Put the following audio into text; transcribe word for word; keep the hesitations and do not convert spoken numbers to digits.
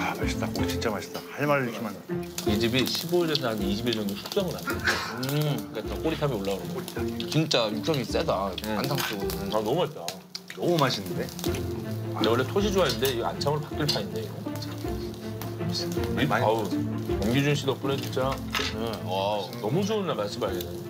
아 맛있다. 고기 진짜 맛있다. 할 말을 이렇게 많아. 이 집이 십오 일에서 한 이십 일 정도 숙성을 합니다. 음, 그러니까 더 꼬리탑이 올라오는 거. 진짜 육향이 세다. 안탕수육은. 아 너무 맛있다. 너무 맛있는데? 근데 원래 토시 좋아했는데 이거 안창으로 바뀔 판인데 이거. 이, 많이 아우, 엄기준 씨 덕분에 진짜 와. 너무 좋은 날 맛집 알게 되네.